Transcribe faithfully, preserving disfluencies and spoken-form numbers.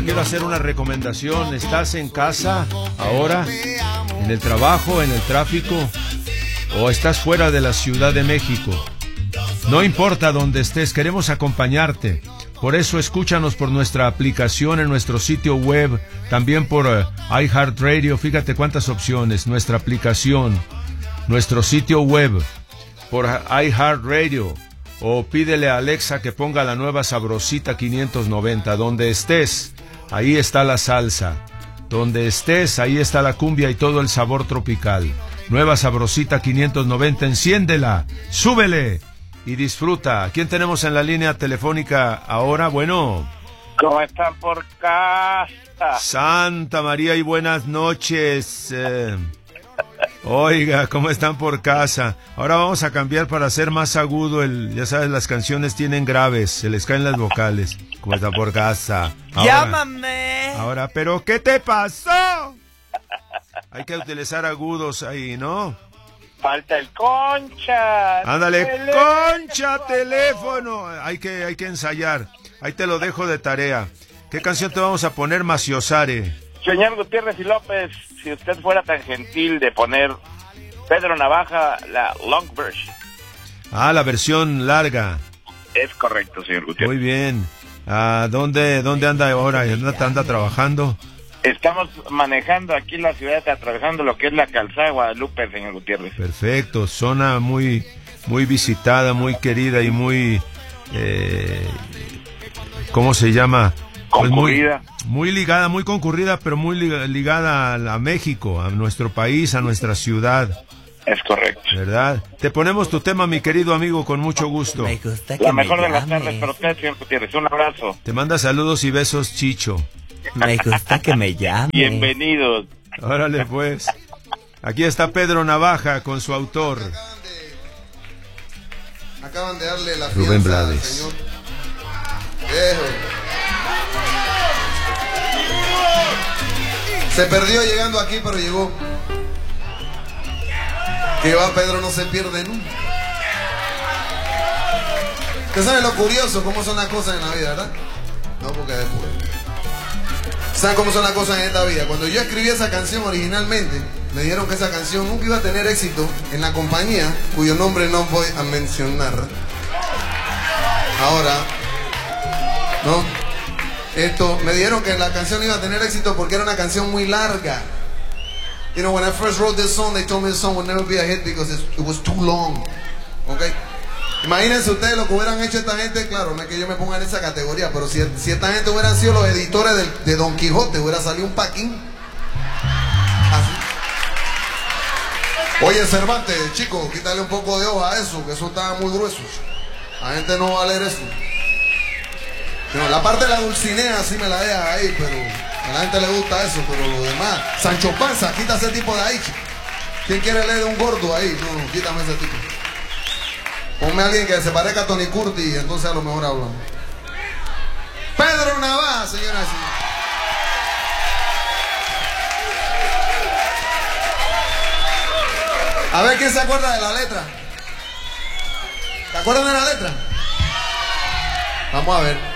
quiero hacer una recomendación. ¿Estás en casa ahora, en el trabajo, en el tráfico, o estás fuera de la Ciudad de México? No importa dónde estés, queremos acompañarte. Por eso escúchanos por nuestra aplicación en nuestro sitio web, también por uh, iHeartRadio. Fíjate cuántas opciones. Nuestra aplicación, nuestro sitio web, por iHeartRadio, o pídele a Alexa que ponga la nueva Sabrosita quinientos noventa. Donde estés, ahí está la salsa. Donde estés, ahí está la cumbia y todo el sabor tropical. Nueva Sabrosita quinientos noventa, enciéndela, súbele y disfruta. ¿Quién tenemos en la línea telefónica ahora? Bueno. ¿Cómo están por casa? Santa María y buenas noches. Eh, oiga, ¿cómo están por casa? Ahora vamos a cambiar para hacer más agudo el... Ya sabes, las canciones tienen graves, se les caen las vocales. ¿Cómo están por casa? Ahora, ¡Llámame! Ahora, ¿pero qué te pasó? Hay que utilizar agudos ahí, ¿no? Falta el concha. Ándale, teléfono. concha, teléfono. Hay que, hay que ensayar. Ahí te lo dejo de tarea. ¿Qué canción te vamos a poner, Maciosare? Señor Gutiérrez y López, si usted fuera tan gentil de poner Pedro Navaja, la long version. Ah, la versión larga. Es correcto, señor Gutiérrez. Muy bien. Ah, ¿dónde, dónde anda ahora? ¿Anda, anda trabajando? Estamos manejando aquí la ciudad, atravesando lo que es la calzada de Guadalupe, señor Gutiérrez. Perfecto, zona muy, muy visitada, muy querida y muy, eh, ¿cómo se llama? Pues concurrida. Muy, muy ligada, muy concurrida, pero muy ligada a, a México, a nuestro país, a nuestra ciudad. Es correcto. ¿Verdad? Te ponemos tu tema, mi querido amigo, con mucho gusto. Me gusta que La me mejor de las llames. tardes para usted, señor Gutiérrez. Un abrazo. Te manda saludos y besos, Chicho. Me gusta que me llame. Bienvenidos. Órale, pues. Aquí está Pedro Navaja con su autor. Acaban de darle la Rubén fianza al Blades. señor. Viejo. Se perdió llegando aquí, pero llegó. Que va, Pedro no se pierde nunca. Usted sabe lo curioso, cómo son las cosas en la vida, ¿verdad? No, porque después. ¿Saben cómo son las cosas en esta vida? Cuando yo escribí esa canción originalmente, me dijeron que esa canción nunca iba a tener éxito en la compañía cuyo nombre no voy a mencionar. Ahora, ¿no? Esto, me dijeron que la canción iba a tener éxito porque era una canción muy larga. You know, when I first wrote this song, they told me the song would never be a hit because it was too long. Okay? Imagínense ustedes lo que hubieran hecho esta gente. Claro, no es que yo me ponga en esa categoría, pero si, si esta gente hubieran sido los editores de, de Don Quijote, hubiera salido un paquín así. Oye, Cervantes, chico, quítale un poco de hoja a eso, que eso está muy grueso. La gente no va a leer eso. No, la parte de la Dulcinea sí me la deja ahí, pero a la gente le gusta eso, pero lo demás. Sancho Panza, quita ese tipo de ahí, chico. ¿Quién quiere leer de un gordo ahí? No, no, quítame ese tipo. Ponme a alguien que se parezca a Tony Curti y entonces a lo mejor hablamos. Pedro Navaja, señoras y señores. A ver quién se acuerda de la letra. ¿Se acuerdan de la letra? Vamos a ver.